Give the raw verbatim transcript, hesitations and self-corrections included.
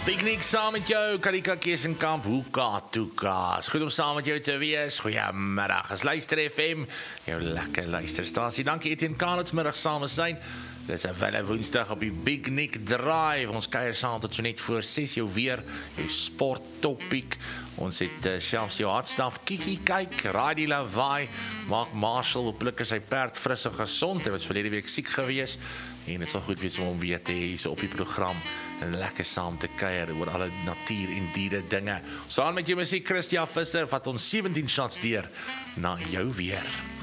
Piknik saam met jou, Karika Kesenkamp, Hoeka Toeka. Is goed om saam met jou te wees. Goeiemiddag, is Luister F M, jou lekker luisterstasie. Dankie Etienne Kanets middag saam met zijn. Dit is 'n welle woensdag op die Big Nick Drive. Ons kuier saam tot so net voor ses jou weer, jou sport topic. Ons het uh, selfs jou hardstaf Kiki kyk, Raadi Lawaai, Mark Marshall, hopelijk is sy perd fris en gezond. Hy was verlede week siek gewees. En het sal goed wees om hom weer te hê so op die program en lekker saam te kuier oor alle natuur en diere dinge. Saam met jou musiek Christian Visser vat ons sewentien shots deur na jou weer.